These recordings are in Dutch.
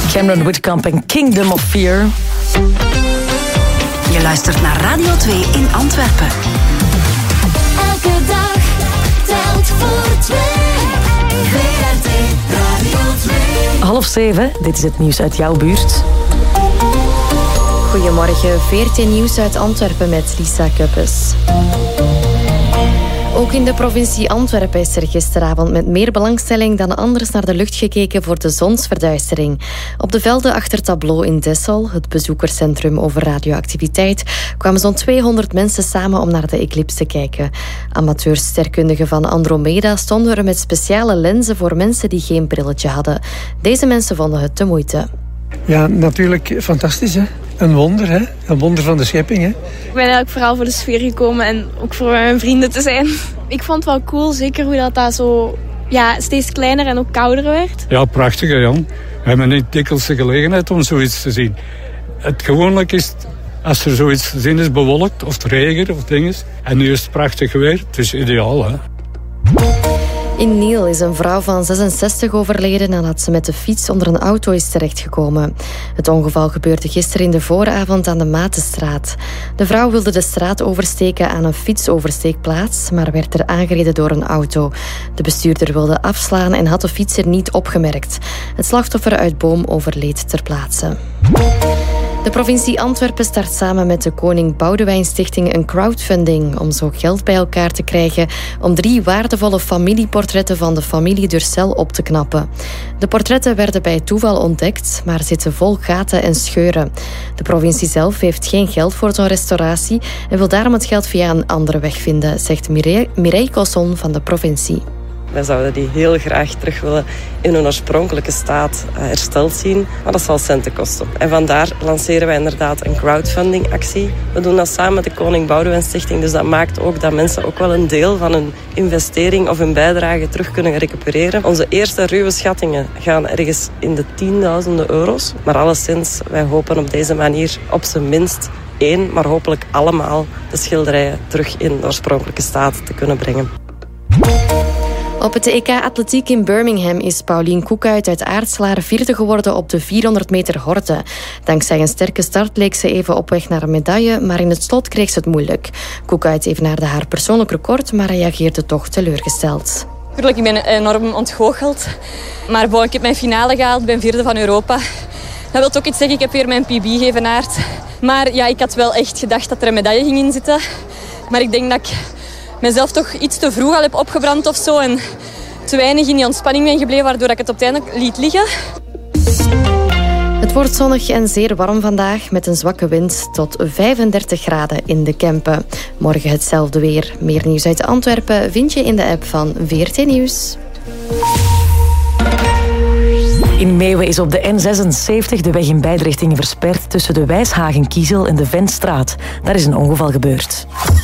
Cameron Whitcomb en Kingdom of Fear. Je luistert naar Radio 2 in Antwerpen. Elke dag telt voor 2. VRT Radio 2. 6:30, dit is het nieuws uit jouw buurt. Goedemorgen, VRT Nieuws uit Antwerpen met Lisa Kuppes. Ook in de provincie Antwerpen is er gisteravond met meer belangstelling dan anders naar de lucht gekeken voor de zonsverduistering. Op de velden achter Tableau in Dessel, het bezoekerscentrum over radioactiviteit, kwamen zo'n 200 mensen samen om naar de eclipse te kijken. Amateursterkundigen van Andromeda stonden er met speciale lenzen voor mensen die geen brilletje hadden. Deze mensen vonden het de moeite. Ja, natuurlijk fantastisch, hè. Een wonder, hè. Een wonder van de schepping, hè. Ik ben eigenlijk vooral voor de sfeer gekomen en ook voor mijn vrienden te zijn. Ik vond het wel cool, zeker hoe dat zo steeds kleiner en ook kouder werd. Ja, prachtig, hè, Jan. We hebben niet dikwijls de gelegenheid om zoiets te zien. Het gewoonlijk is, als er zoiets te zien is, bewolkt of regen of dinges. En nu is het prachtig weer. Het is ideaal, hè. In Niel is een vrouw van 66 overleden nadat ze met de fiets onder een auto is terechtgekomen. Het ongeval gebeurde gisteren in de vooravond aan de Matenstraat. De vrouw wilde de straat oversteken aan een fietsoversteekplaats, maar werd er aangereden door een auto. De bestuurder wilde afslaan en had de fietser niet opgemerkt. Het slachtoffer uit Boom overleed ter plaatse. De provincie Antwerpen start samen met de Koning Boudewijn Stichting een crowdfunding om zo geld bij elkaar te krijgen om 3 waardevolle familieportretten van de familie Durcel op te knappen. De portretten werden bij toeval ontdekt, maar zitten vol gaten en scheuren. De provincie zelf heeft geen geld voor zo'n restauratie en wil daarom het geld via een andere weg vinden, zegt Mireille Cosson van de provincie. Wij zouden die heel graag terug willen in hun oorspronkelijke staat hersteld zien. Maar dat zal centen kosten. En vandaar lanceren wij inderdaad een crowdfunding-actie. We doen dat samen met de Koning Boudewijn Stichting. Dus dat maakt ook dat mensen ook wel een deel van hun investering of hun bijdrage terug kunnen recupereren. Onze eerste ruwe schattingen gaan ergens in de tienduizenden euro's. Maar alleszins, wij hopen op deze manier op zijn minst 1, maar hopelijk allemaal de schilderijen terug in de oorspronkelijke staat te kunnen brengen. Op het EK Atletiek in Birmingham is Paulien Koekuit uit Aartselaar 4e geworden op de 400 meter horde. Dankzij een sterke start leek ze even op weg naar een medaille, maar in het slot kreeg ze het moeilijk. Koekuit evenaarde haar persoonlijk record, maar reageerde toch teleurgesteld. Natuurlijk, ik ben enorm ontgoocheld. Maar ik heb mijn finale gehaald, ben 4e van Europa. Dat wil ook iets zeggen, ik heb weer mijn PB geëvenaard. Maar ja, ik had wel echt gedacht dat er een medaille ging in zitten. Maar ik denk dat ik mezelf toch iets te vroeg al heb opgebrand of zo. En te weinig in die ontspanning ben gebleven, waardoor ik het uiteindelijk liet liggen. Het wordt zonnig en zeer warm vandaag met een zwakke wind tot 35 graden in de Kempen. Morgen hetzelfde weer. Meer nieuws uit Antwerpen vind je in de app van VRT Nieuws. In Meeuwen is op de N76 de weg in beide richtingen versperd tussen de Wijshagen-Kiezel en de Ventstraat. Daar is een ongeval gebeurd.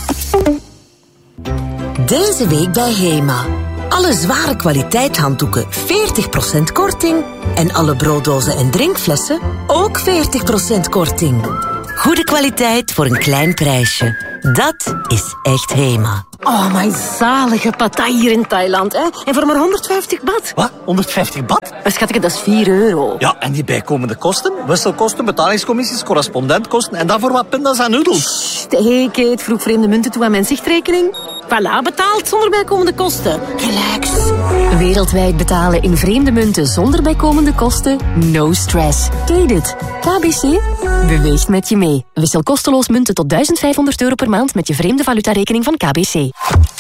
Deze week bij HEMA. Alle zware kwaliteit handdoeken 40% korting. En alle brooddozen en drinkflessen ook 40% korting. Goede kwaliteit voor een klein prijsje. Dat is echt HEMA. Oh, mijn zalige partij hier in Thailand, hè? En voor maar 150 baht. Wat? 150 baht? Maar schatje, dat is 4 euro. Ja, en die bijkomende kosten? Wisselkosten, betalingscommissies, correspondentkosten en dan voor wat pindas en noedels. Hey, Kate, vroeg vreemde munten toe aan mijn zichtrekening. Voilà, betaald zonder bijkomende kosten. Relax. Wereldwijd betalen in vreemde munten zonder bijkomende kosten? No stress. Ken het? KBC beweegt met je mee. Wissel kosteloos munten tot €1500 per maand met je vreemde valutarekening van KBC.